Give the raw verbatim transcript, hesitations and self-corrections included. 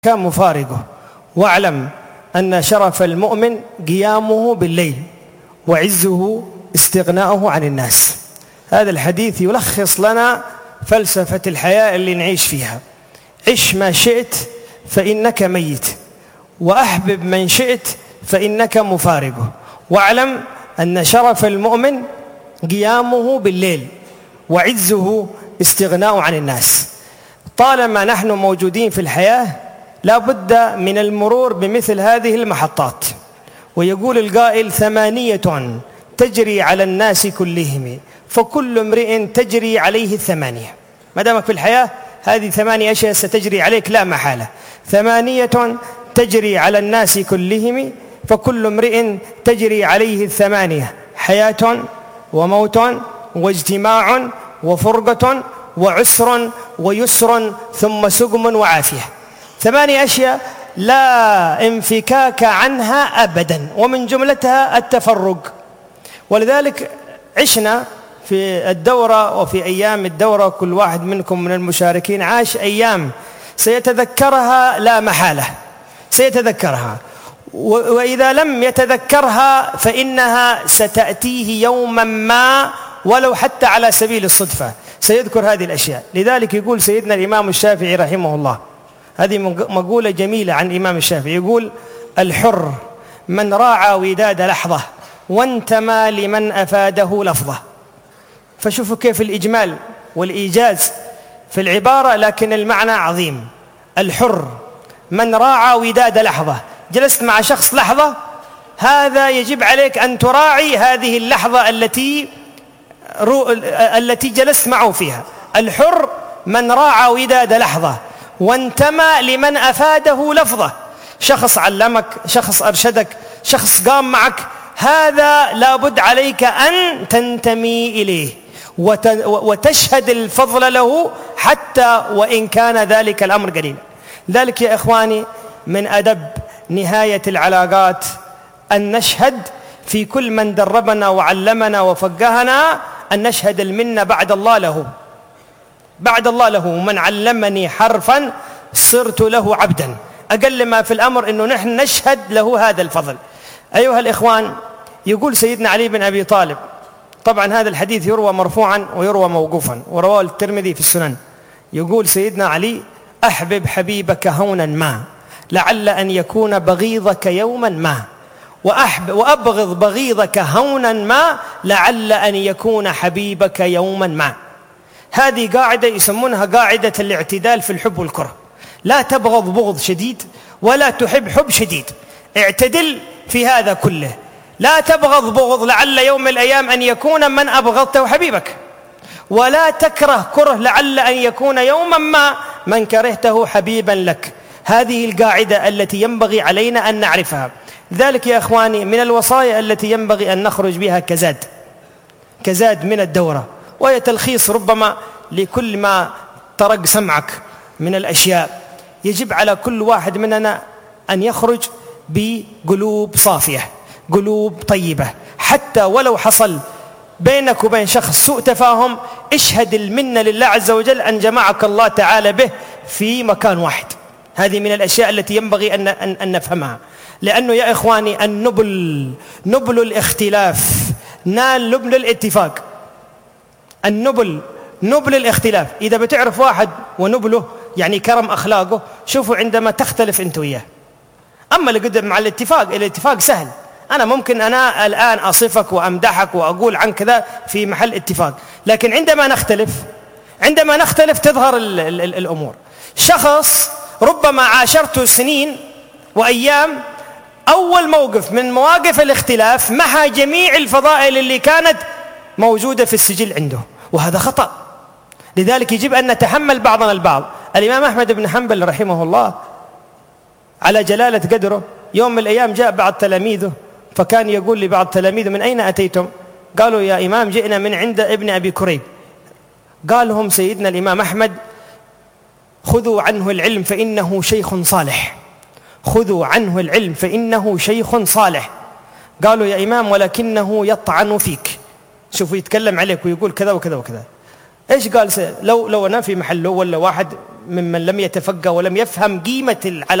كان مفارقه. واعلم أن شرف المؤمن قيامه بالليل وعزه استغناؤه عن الناس. هذا الحديث يلخص لنا فلسفة الحياة اللي نعيش فيها. عش ما شئت فإنك ميت، وأحبب من شئت فإنك مفارقه. واعلم أن شرف المؤمن قيامه بالليل وعزه استغناؤه عن الناس. طالما نحن موجودين في الحياة لا بد من المرور بمثل هذه المحطات. ويقول القائل: ثمانية تجري على الناس كلهم فكل امرئ تجري عليه الثمانية. ما دامك في الحياة هذه ثمانية أشياء ستجري عليك لا محالة. ثمانية تجري على الناس كلهم فكل امرئ تجري عليه الثمانية: حياة وموت واجتماع وفرقة وعسر ويسر ثم سقم وعافية. ثمانية أشياء لا انفكاك عنها أبدا، ومن جملتها التفرق. ولذلك عشنا في الدورة وفي أيام الدورة، كل واحد منكم من المشاركين عاش أيام سيتذكرها لا محالة، سيتذكرها، وإذا لم يتذكرها فإنها ستأتيه يوما ما ولو حتى على سبيل الصدفة سيذكر هذه الأشياء. لذلك يقول سيدنا الإمام الشافعي رحمه الله، هذه مقولة جميلة عن الإمام الشافعي، يقول: الحر من راعى وداد لحظة وانتمى لمن أفاده لفظة. فشوفوا كيف الإجمال والإيجاز في العبارة، لكن المعنى عظيم. الحر من راعى وداد لحظة، جلست مع شخص لحظة، هذا يجب عليك أن تراعي هذه اللحظة التي التي جلست معه فيها. الحر من راعى وداد لحظة وانتمى لمن أفاده لفظة. شخص علمك، شخص أرشدك، شخص قام معك، هذا لابد عليك أن تنتمي إليه وتشهد الفضل له حتى وإن كان ذلك الأمر قليلا. ذلك يا إخواني من أدب نهاية العلاقات أن نشهد في كل من دربنا وعلمنا وفقهنا أن نشهد المنة بعد الله له، بعد الله له. من علمني حرفا صرت له عبدا. أقل ما في الأمر أنه نحن نشهد له هذا الفضل. أيها الإخوان، يقول سيدنا علي بن أبي طالب، طبعا هذا الحديث يروى مرفوعا ويروى موقوفا ورواه الترمذي في السنن، يقول سيدنا علي: أحبب حبيبك هونا ما لعل أن يكون بغيضك يوما ما، وأحب وأبغض بغيضك هونا ما لعل أن يكون حبيبك يوما ما. هذه قاعدة يسمونها قاعدة الاعتدال في الحب والكره. لا تبغض بغض شديد ولا تحب حب شديد، اعتدل في هذا كله. لا تبغض بغض لعل يوم الأيام أن يكون من أبغضته حبيبك، ولا تكره كره لعل أن يكون يوما ما من كرهته حبيبا لك. هذه القاعدة التي ينبغي علينا أن نعرفها. ذلك يا إخواني من الوصايا التي ينبغي أن نخرج بها كزاد، كزاد من الدورة، وهي تلخيص ربما لكل ما طرق سمعك من الأشياء. يجب على كل واحد مننا أن يخرج بقلوب صافية، قلوب طيبة، حتى ولو حصل بينك وبين شخص سوء تفاهم، اشهد المنة لله عز وجل أن جمعك الله تعالى به في مكان واحد. هذه من الأشياء التي ينبغي أن, أن, أن نفهمها. لأنه يا إخواني النبل نبل الاختلاف نال نبل الاتفاق. النبل نبل الاختلاف. إذا بتعرف واحد ونبله يعني كرم أخلاقه، شوفوا عندما تختلف أنت وياه. أما اللي قدم مع الاتفاق، الاتفاق سهل. أنا ممكن أنا الآن أصفك وأمدحك وأقول عن كذا في محل اتفاق، لكن عندما نختلف عندما نختلف تظهر ال ال ال الأمور. شخص ربما عاشرته سنين وأيام، أول موقف من مواقف الاختلاف محى جميع الفضائل اللي كانت موجودة في السجل عنده، وهذا خطأ. لذلك يجب أن نتحمل بعضنا البعض. الإمام أحمد بن حنبل رحمه الله على جلالة قدره، يوم من الأيام جاء بعض تلاميذه فكان يقول لبعض تلاميذه: من أين أتيتم؟ قالوا: يا إمام جئنا من عند ابن أبي كريب. قال لهم سيدنا الإمام أحمد: خذوا عنه العلم فإنه شيخ صالح، خذوا عنه العلم فإنه شيخ صالح. قالوا: يا إمام ولكنه يطعن فيك. شوفوا يتكلم عليك ويقول كذا وكذا وكذا. إيش قال؟ لو لو أنا في محله ولا واحد ممن لم يتفقه ولم يفهم قيمة العلاقة